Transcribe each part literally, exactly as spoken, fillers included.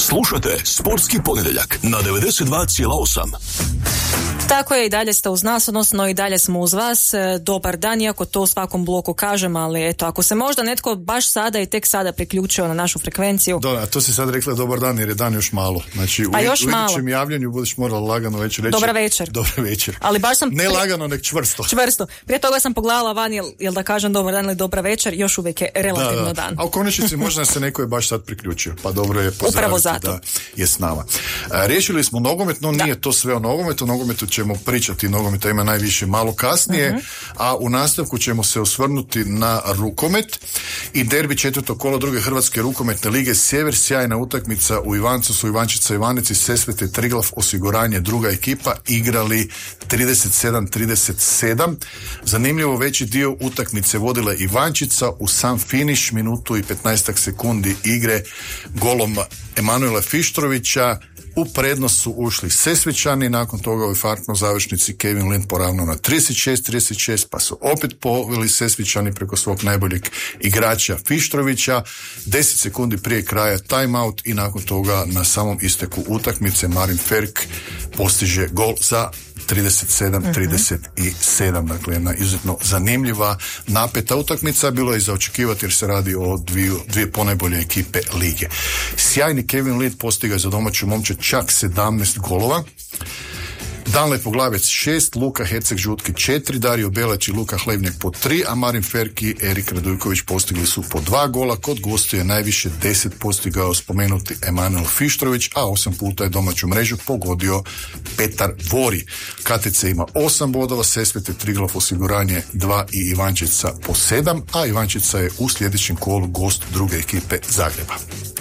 Slušate Sportski ponedjeljak na devedeset dva zarez osam. Tako je, i dalje ste uz nas, odnosno i dalje smo uz vas. Dobar dan, iako to u svakom bloku kažem, ali eto, ako se možda netko baš sada i tek sada priključio na našu frekvenciju. Da, to si sad rekla dobar dan, jer je dan još malo. Znači, u, pa još u malo. idućem javljanju budeš morala lagano već reći. Dobra večer. Dobra večer. Ali baš sam... Ne prije... lagano, nek čvrsto. Čvrsto. Prije toga sam pogledala van, jel, jel da kažem dobar dan ili dobra večer, još uvijek je relativno da, da. dan. A u konačnici možda se neko je baš sad priključio, pa dobro je pozdraviti. Upravo zato. Da je s nama. A, riješili smo nogomet, no nije to sve o nogometu. Nogometu ćemo pričati, nogometa ima najviše malo kasnije, uh-huh. a u nastavku ćemo se osvrnuti na rukomet i derbi četvrtog kola druge Hrvatske rukometne lige Sjever, sjajna utakmica u Ivancu su Ivančica Ivanici, Sesvete Triglav osiguranje, druga ekipa, igrali trideset sedam trideset sedam. Zanimljivo, veći dio utakmice vodila Ivančica, u sam finiš minutu i petnaest sekundi igre golom Emanuela Fištrovića u prednost su ušli Sesvečani, nakon toga u infarktnoj završnici Kevin Lind poravnao na trideset šest trideset šest, pa su opet poveli Sesvečani preko svog najboljeg igrača Fištrovića, deset sekundi prije kraja timeout i nakon toga na samom isteku utakmice Marin Ferk postiže gol za trideset sedam trideset sedam. Dakle, jedna izuzetno zanimljiva, napeta utakmica, bilo je za očekivati jer se radi o dviju, dvije ponajbolje ekipe lige. Sjajni Kevin Lind postigao za domaću momčad čak sedamnaest golova. Dan Lepoglavec šest, Luka Herceg Žutki četiri, Dario Belać i Luka Hlebnjak po tri, a Marin Ferk i Erik Radujković postigli su po dva gola. Kod gostiju je najviše deset postigao spomenuti Emanuel Fištrović, a osam puta je domaću mrežu pogodio Petar Vori. K T C ima osam bodova, Sesvete Triglav osiguranje dva i Ivančica po sedam, a Ivančica je u sljedećem kolu gost druge ekipe Zagreba.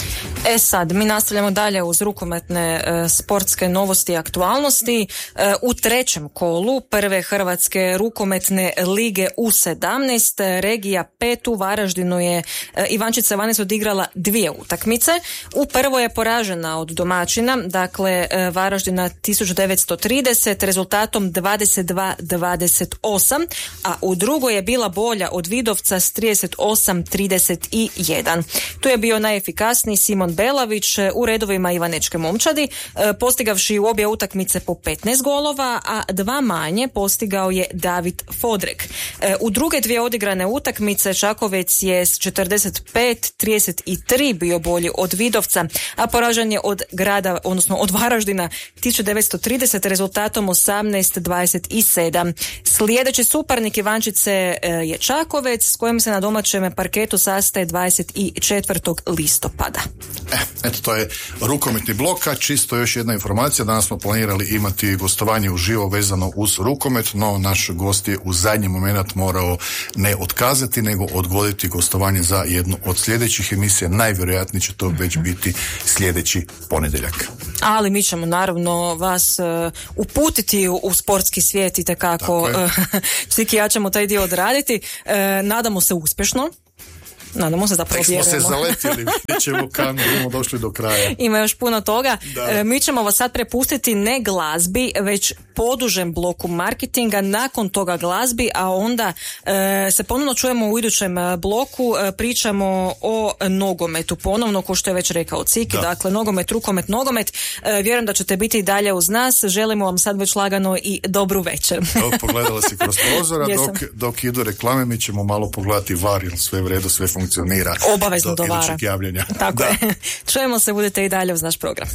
E sad, mi nastavljamo dalje uz rukometne e, sportske novosti i aktualnosti. E, u trećem kolu prve Hrvatske rukometne lige U sedamnaest, regija pet u Varaždinu je e, Ivančica Ivanic odigrala dvije utakmice. U prvoj je poražena od domaćina, dakle e, Varaždina tisuću devetsto trideset rezultatom dvadeset dva dvadeset osam, a u drugoj je bila bolja od Vidovca s trideset osam trideset jedan. Tu je bio najefikasniji Simon Belavić u redovima ivanečke momčadi, postigavši u obje utakmice po petnaest golova, a dva manje postigao je David Fodrek. U druge dvije odigrane utakmice Čakovec je s četrdeset pet trideset tri bio bolji od Vidovca, a poražen je od grada, odnosno od Varaždina tisuću devetsto trideset rezultatom osamnaest dvadeset sedam. Sljedeći suparnik Ivančice je Čakovec, s kojim se na domaćem parketu sastaje dvadeset četvrtog listopada. E, eto, to je rukometni blok, a čisto još jedna informacija, danas smo planirali imati gostovanje uživo vezano uz rukomet, no naš gost je u zadnji moment morao ne otkazati, nego odgoditi gostovanje za jednu od sljedećih emisija, najvjerojatnije će to već biti sljedeći ponedjeljak. Ali mi ćemo naravno vas uh, uputiti u, u sportski svijet i tekako uh, Čiki ja ćemo taj dio odraditi, uh, nadamo se uspješno. Nadamo se da provjerujemo. Tek smo se zaletili, vidjet ćemo kad budemo došli do kraja. Ima još puno toga. E, mi ćemo vas sad prepustiti ne glazbi, već podužem bloku marketinga, nakon toga glazbi, a onda e, se ponovno čujemo u idućem bloku, e, pričamo o nogometu ponovno, ko što je već rekao Ciki, da. Dakle nogomet, rukomet, nogomet. E, vjerujem da ćete biti i dalje uz nas, želimo vam sad već lagano i dobru večer. Dok pogledala si kroz prozora, dok, dok idu reklame, mi ćemo malo pogledati var, jer sve v redu, sve funkcionira. Obavezno do vara. Tako da. Je. Čujemo se, budete i dalje uz naš program.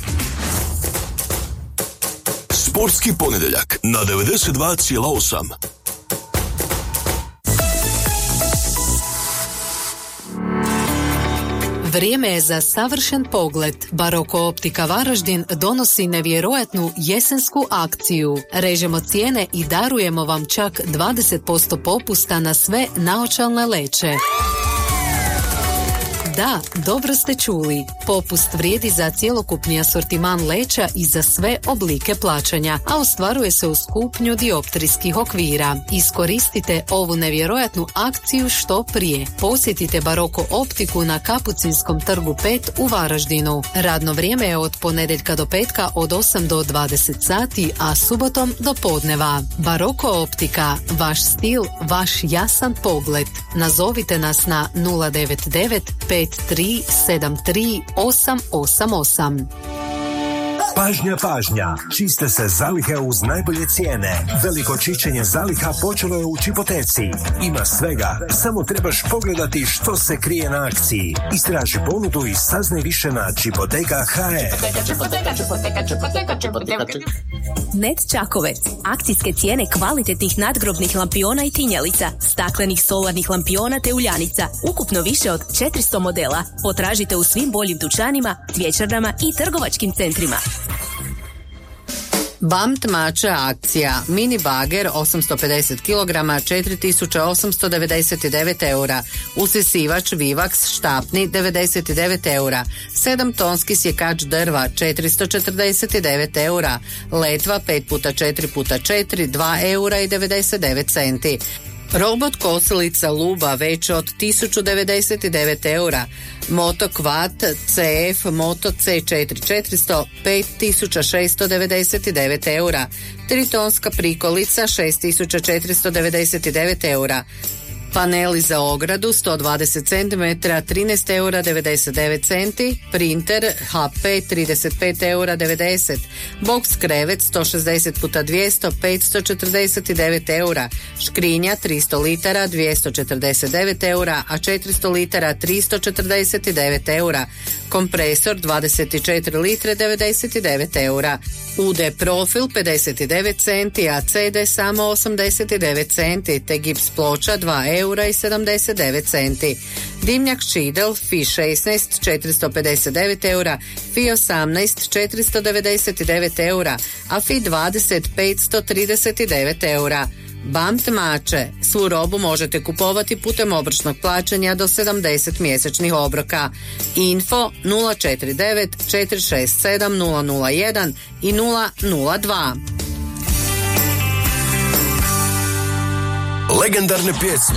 Sportski ponedjeljak na devedeset dva zarez osam. Vrijeme je za savršen pogled. Baroko optika Varaždin donosi nevjerojatnu jesensku akciju. Režemo cijene i darujemo vam čak dvadeset posto popusta na sve naočalne leće. Da, dobro ste čuli. Popust vrijedi za cjelokupni asortiman leća i za sve oblike plaćanja, a ostvaruje se uz kupnju dioptrijskih okvira. Iskoristite ovu nevjerojatnu akciju što prije. Posjetite Baroko optiku na Kapucinskom trgu pet u Varaždinu. Radno vrijeme je od ponedjeljka do petka od osam do dvadeset sati, a subotom do podneva. Baroko optika, vaš stil, vaš jasan pogled. Nazovite nas na nula devet devet pet tri sedam tri osam osam osam. Pažnja, pažnja, čiste se zalihe uz najbolje cijene. Veliko čišćenje zaliha počelo je u Čipoteci. Ima svega, samo trebaš pogledati što se krije na akciji. Istraži ponudu i saznaj više na čipoteka tačka ha e. Net Čakovec. Akcijske cijene kvalitetnih nadgrobnih lampiona i tinjalica, staklenih solarnih lampiona te uljanica. Ukupno više od četiristo modela. Potražite u svim boljim dućanima, cvjećarnama i trgovačkim centrima. Bamt mača akcija. Mini bager osamsto pedeset kilograma četiri tisuće osamsto devedeset devet eura. Usisivač Vivax štapni devedeset devet eura. sedam tonski sjekač drva četiristo četrdeset devet eura. Letva pet puta četiri puta četiri dva eura i devedeset devet centi. Robot kosilica Luba već od tisuću devedeset devet eura. Moto Quad C F Moto C četiri četiristo pet tisuća šesto devedeset devet eura. Tritonska prikolica šest tisuća četiristo devedeset devet eura. Paneli za ogradu sto dvadeset centimetara trinaest eura devedeset devet centi, printer H P trideset pet eura devedeset, boks krevet sto šezdeset puta dvjesto petsto četrdeset devet eura, škrinja tristo litara dvjesto četrdeset devet eura, a četiristo litara tristo četrdeset devet eura, kompresor dvadeset četiri litre devedeset devet eura, U D profil pedeset devet centi, a C D samo osamdeset devet centi, te gips ploča dva eura i sedamdeset devet centi. Dimnjak Šidel Fi šesnaest četiristo pedeset devet eura, Fi osamnaest četiristo devedeset devet eura, a Fi dvadeset petsto trideset devet eura. Bamt mače. Svu robu možete kupovati putem obročnog plaćanja do sedamdeset mjesečnih obroka. Info nula četiri devet četiri šest sedam nula nula jedan i nula nula dva. Legendarne pjesme